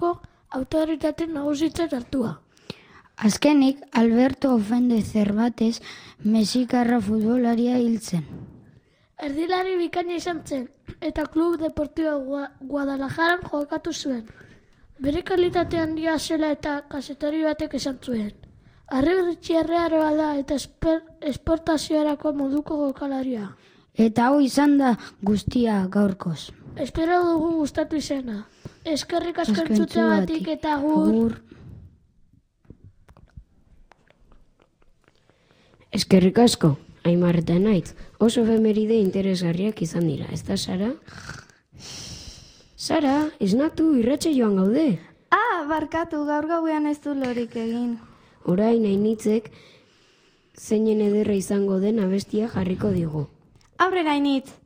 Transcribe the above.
munduko autoritate nagusitzat hartua. Azkenik, Alberto Ofende Cervantes mexikarra futbolaria hil zen. Erdilari bikaina izan zen, eta Club Deportivo Guadalajaran jokatu zuen. Bere kalitate handia zela eta kazetari batek esan zuen. Harri-txerrearoa da eta esportaziorako moduko jokalaria. Eta hau izan da guztia gaurkoz. Espero dugu gustatu izena. Eskerrik asko entzuteagatik eta agur. Eskerrik asko, Aimar eta Naitz, oso efemeride interesgarriak izan dira, ez da, Sara? Sara, esnatu irratxe joan gaude. Barkatu, gaur gauean ez du lorik egin. Orain Ainitzek zeinen ederra izango den abestia jarriko digu. Aurrera, Ainitz!